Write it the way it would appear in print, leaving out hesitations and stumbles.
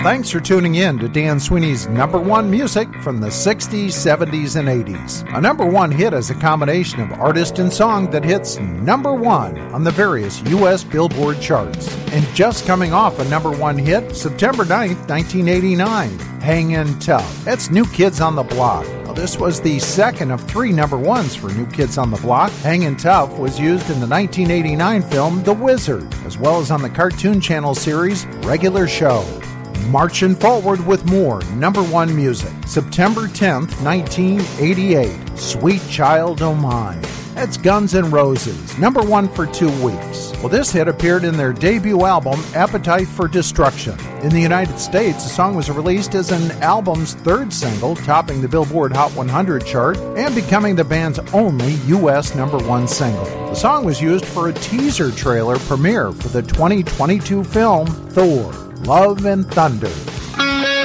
Thanks for tuning in to Dan Sweeney's number one music from the 60s, 70s, and 80s. A number one hit is a combination of artist and song that hits number one on the various U.S. Billboard charts. And just coming off a number one hit, September 9th, 1989, Hangin' Tough. That's New Kids on the Block. Well, this was the second of three number ones for New Kids on the Block. Hangin' Tough was used in the 1989 film The Wizard, as well as on the Cartoon Channel series Regular Show. Marching forward with more number one music. September 10th, 1988, Sweet Child O' Mine. That's Guns N' Roses, number one for 2 weeks. Well, this hit appeared in their debut album, Appetite for Destruction. In the United States, the song was released as an album's third single, topping the Billboard Hot 100 chart and becoming the band's only U.S. number one single. The song was used for a teaser trailer premiere for the 2022 film Thor: Love and Thunder.